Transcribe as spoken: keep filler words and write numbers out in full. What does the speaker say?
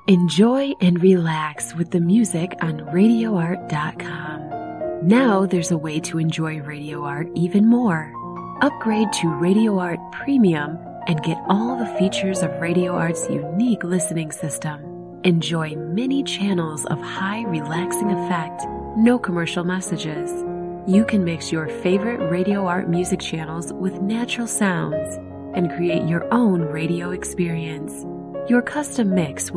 Enjoy and relax with the music on radio art dot com. Now there's a way to enjoy Radio Art even more. Upgrade to Radio Art Premium and get all the features of Radio Art's unique listening system. Enjoy many channels of high relaxing effect, no commercial messages. You can mix your favorite Radio Art music channels with natural sounds and create your own radio experience. Your custom mix